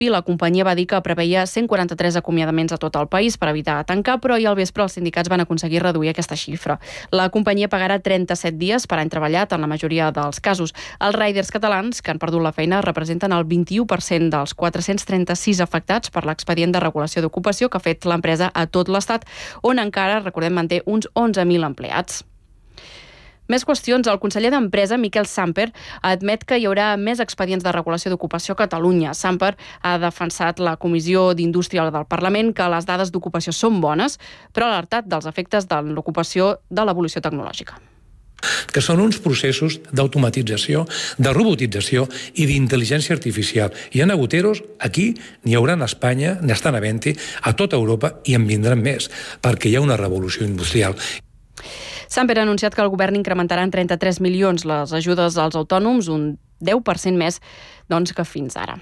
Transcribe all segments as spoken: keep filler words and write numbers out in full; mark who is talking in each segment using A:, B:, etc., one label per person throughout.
A: I la companyia va dir que preveia cent quaranta-tres acomiadaments a tot el país per evitar tancar, però ahir al vespre els sindicats van aconseguir reduir aquesta xifra. La companyia pagarà trenta-set dies per any treballat en la majoria dels casos. Els riders catalans que han perdut la feina representen el vint-i-u per cent dels quatre-cents trenta-sis afectats per l'expedient de regulació d'ocupació que ha fet l'empresa a tot l'Estat, on encara, recordem, manté uns onze mil empleats. Més qüestions. El conseller d'Empresa, Miquel Samper, admet que hi haurà més expedients de regulació d'ocupació a Catalunya. Samper ha defensat la Comissió d'Indústria del Parlament que les dades d'ocupació són bones, però ha alertat dels efectes de l'ocupació de l'evolució tecnològica.
B: Que són uns processos d'automatització, de robotització i d'intel·ligència artificial. Hi ha agoteros aquí, n'hi haurà a Espanya, n'estan havent-hi, a tota Europa i en vindran més, perquè hi ha una revolució industrial.
A: Samper ha anunciat que el govern incrementarà en trenta-tres milions les ajudes als autònoms, un deu per cent més doncs, que fins ara.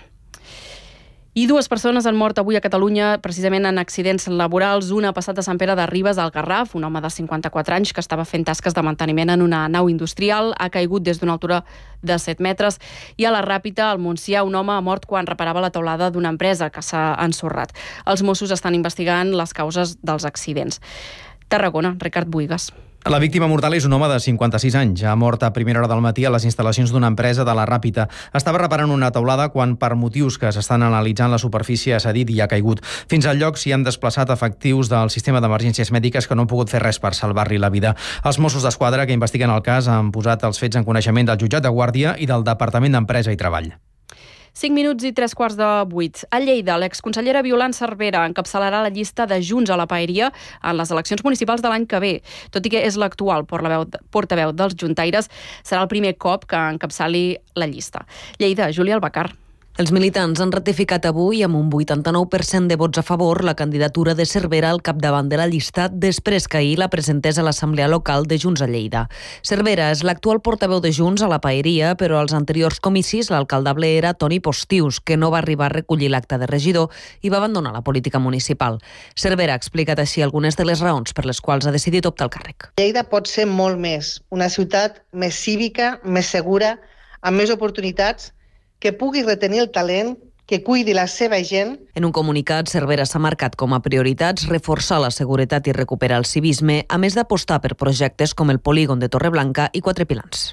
A: I dues persones han mort avui a Catalunya precisament en accidents laborals. Una ha passat de Sant Pere de Ribes al Garraf, un home de cinquanta-quatre anys que estava fent tasques de manteniment en una nau industrial, ha caigut des d'una altura de set metres, i a la Ràpita, al Montsià, un home ha mort quan reparava la teulada d'una empresa que s'ha ensorrat. Els Mossos estan investigant les causes dels accidents. Tarragona, Ricard Buigas.
C: La víctima mortal és un home de cinquanta-sis anys. Ha mort a primera hora del matí a les instal·lacions d'una empresa de la Ràpita. Estava reparant una teulada quan, per motius que s'estan analitzant, la superfície ha cedit i ha caigut. Fins al lloc s'hi han desplaçat efectius del sistema d'emergències mèdiques que no han pogut fer res per salvar-li la vida. Els Mossos d'Esquadra, que investiguen el cas, han posat els fets en coneixement del jutjat de Guàrdia i del Departament d'Empresa i Treball.
A: cinc minuts i tres quarts de vuit. A Lleida, l'exconsellera Violant Cervera encapçalarà la llista de Junts a la Paeria en les eleccions municipals de l'any que ve. Tot i que és l'actual portaveu dels juntaires, serà el primer cop que encapçali la llista. Lleida, Júlia Albacar.
D: Els militants han ratificat avui amb un vuitanta-nou per cent de vots a favor la candidatura de Cervera al capdavant de la llista després que ahir la presentés a l'Assemblea Local de Junts a Lleida. Cervera és l'actual portaveu de Junts a la Paeria, però als anteriors comicis l'alcaldable era Toni Postius, que no va arribar a recollir l'acta de regidor i va abandonar la política municipal. Cervera ha explicat així algunes de les raons per les quals ha decidit optar al càrrec.
E: Lleida pot ser molt més, una ciutat més cívica, més segura, amb més oportunitats, que pugui retenir el talent, que cuidi la seva gent.
D: En un comunicat, Cervera s'ha marcat com a prioritats reforçar la seguretat i recuperar el civisme, a més d'apostar per projectes com el polígon de Torreblanca i Quatre Pilans.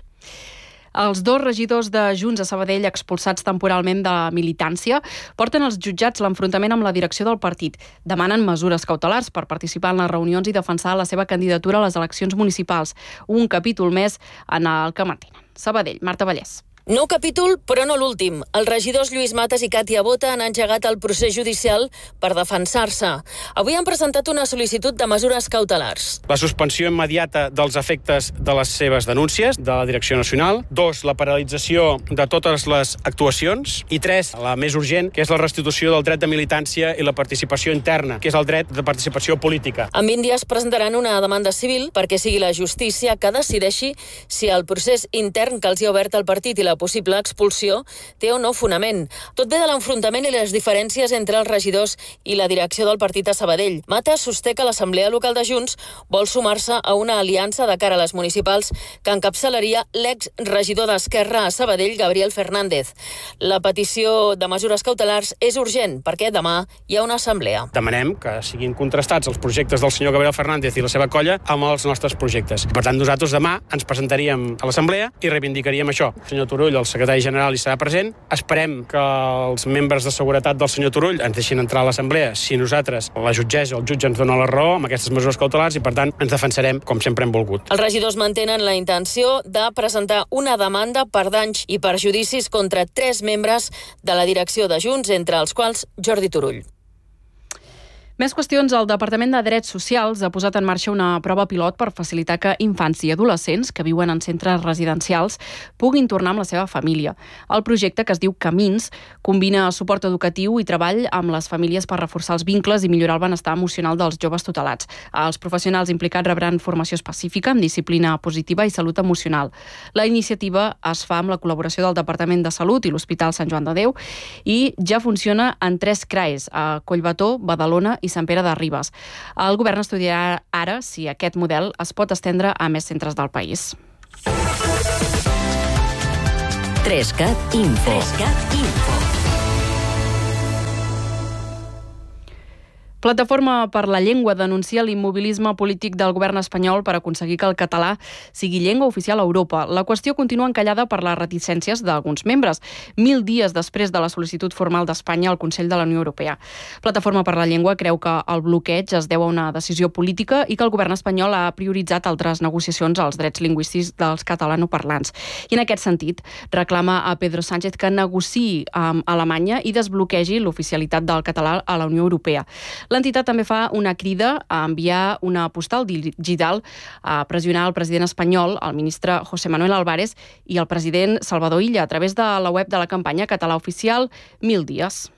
A: Els dos regidors de Junts a Sabadell expulsats temporalment de la militància porten als jutjats l'enfrontament amb la direcció del partit. Demanen mesures cautelars per participar en les reunions i defensar la seva candidatura a les eleccions municipals. Un capítol més en el que mantenen. Sabadell, Marta Vallès.
F: Nou capítol, però no l'últim. Els regidors Lluís Matas i Càtia Bota han engegat el procés judicial per defensar-se. Avui han presentat una sol·licitud de mesures cautelars.
G: La suspensió immediata dels efectes de les seves denúncies de la Direcció Nacional. Dos, la paralització de totes les actuacions. I tres, la més urgent, que és la restitució del dret de militància i la participació interna, que és el dret de participació política.
F: En vint dies presentaran una demanda civil perquè sigui la justícia que decideixi si el procés intern que els hi ha obert el partit i la possible expulsió té o no fonament. Tot ve de l'enfrontament i les diferències entre els regidors i la direcció del partit a Sabadell. Matas sosté que l'Assemblea Local de Junts vol sumar-se a una aliança de cara a les municipals que encapçalaria l'exregidor d'Esquerra a Sabadell, Gabriel Fernández. La petició de mesures cautelars és urgent perquè demà hi ha una assemblea.
G: Demanem que siguin contrastats els projectes del senyor Gabriel Fernández i la seva colla amb els nostres projectes. Per tant, nosaltres demà ens presentaríem a l'assemblea i reivindicaríem això. Senyor Turull, el secretari general, hi serà present. Esperem que els membres de seguretat del senyor Turull ens deixin entrar a l'assemblea si nosaltres, la jutgessa o el jutge ens dona la raó amb aquestes mesures cautelars i, per tant, ens defensarem com sempre hem volgut.
F: Els regidors mantenen la intenció de presentar una demanda per danys i perjudicis contra tres membres de la direcció de Junts, entre els quals Jordi Turull.
A: Més qüestions. El Departament de Drets Socials ha posat en marxa una prova pilot per facilitar que infants i adolescents que viuen en centres residencials puguin tornar amb la seva família. El projecte, que es diu Camins, combina suport educatiu i treball amb les famílies per reforçar els vincles i millorar el benestar emocional dels joves tutelats. Els professionals implicats rebran formació específica en disciplina positiva i salut emocional. La iniciativa es fa amb la col·laboració del Departament de Salut i l'Hospital Sant Joan de Déu i ja funciona en tres C R A Es, a Collbató, Badalona i Sant Pere de Ribes. El govern estudiarà ara si aquest model es pot estendre a més centres del país.
H: tres cat Info. tres cat Info.
A: Plataforma per la Llengua denuncia l'immobilisme polític del govern espanyol per aconseguir que el català sigui llengua oficial a Europa. La qüestió continua encallada per les reticències d'alguns membres, mil dies després de la sol·licitud formal d'Espanya al Consell de la Unió Europea. Plataforma per la Llengua creu que el bloqueig es deu a una decisió política i que el govern espanyol ha prioritzat altres negociacions als drets lingüístics dels catalanoparlants. I en aquest sentit, reclama a Pedro Sánchez que negociï amb Alemanya i desbloquegi l'oficialitat del català a la Unió Europea. L'entitat també fa una crida a enviar una postal digital a pressionar el president espanyol, el ministre José Manuel Álvarez i el president Salvador Illa a través de la web de la campanya català oficial Mil Dies.